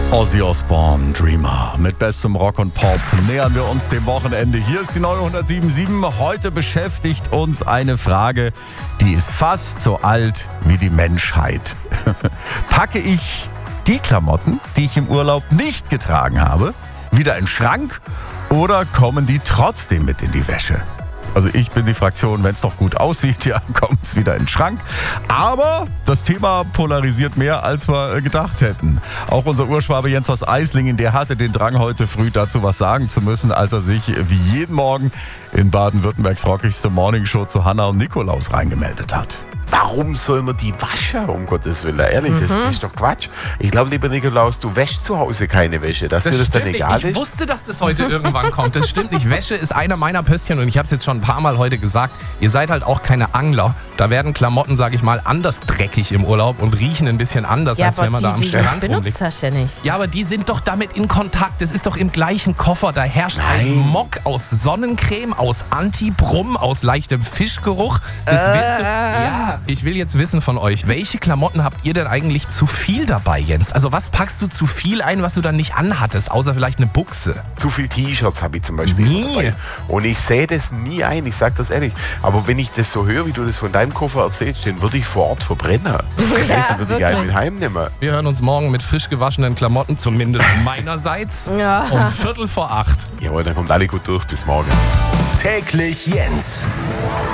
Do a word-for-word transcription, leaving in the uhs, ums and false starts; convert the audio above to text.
Ozzy Osbourne, Dreamer. Mit bestem Rock und Pop nähern wir uns dem Wochenende. Hier ist die neue hundertsieben Komma sieben. Heute beschäftigt uns eine Frage, die ist fast so alt wie die Menschheit. Packe ich die Klamotten, die ich im Urlaub nicht getragen habe, wieder in den Schrank oder kommen die trotzdem mit in die Wäsche? Also ich bin die Fraktion, wenn es doch gut aussieht, ja, kommt es wieder in den Schrank. Aber das Thema polarisiert mehr, als wir gedacht hätten. Auch unser Urschwabe Jens aus Eislingen, der hatte den Drang, heute früh dazu was sagen zu müssen, als er sich wie jeden Morgen in Baden-Württembergs rockigste Morningshow zu Hanna und Nikolaus reingemeldet hat. Warum soll man die waschen, um Gottes Willen? Ehrlich, das, das ist doch Quatsch. Ich glaube, lieber Nikolaus, du wäschst zu Hause keine Wäsche, dass Das dir das stimmt dann nicht. egal Ich ist. wusste, dass das heute irgendwann kommt. Das stimmt nicht. Wäsche ist einer meiner Pöstchen und ich habe es jetzt schon ein paar Mal heute gesagt. Ihr seid halt auch keine Angler. Da werden Klamotten, sage ich mal, anders dreckig im Urlaub und riechen ein bisschen anders, Ja, als aber wenn man die, da am die Strand benutzt rumliegt. das ja nicht. Ja, aber die sind doch damit in Kontakt. Das ist doch im gleichen Koffer. Da herrscht ein Nein. Mock aus Sonnencreme, aus Antibrum, aus leichtem Fischgeruch. Das Äh. willst du, ja, ich will jetzt wissen von euch, welche Klamotten habt ihr denn eigentlich zu viel dabei, Jens? Also was packst du zu viel ein, was du dann nicht anhattest, außer vielleicht eine Buchse? Zu viel T-Shirts habe ich zum Beispiel Nie. dabei. Und ich sehe das nie ein, ich sage das ehrlich. Aber wenn ich das so höre, wie du das von deinem Koffer erzählst, den würde ich vor Ort verbrennen. Ja, Den würde ich einen wirklich. mit heimnehmen. Wir hören uns morgen mit frisch gewaschenen Klamotten, zumindest meinerseits, Ja. um Viertel vor acht. Jawohl, dann kommt alle gut durch. Bis morgen. Täglich Jens.